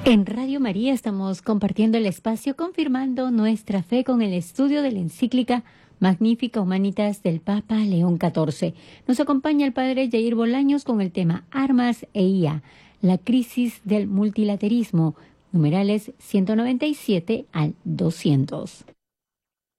En Radio María estamos compartiendo el espacio confirmando nuestra fe con el estudio de la encíclica Magnificat Humanitas del Papa León XIV. Nos acompaña el padre Jair Bolaños con el tema Armas e IA, la crisis del multilaterismo, numerales 197 al 200.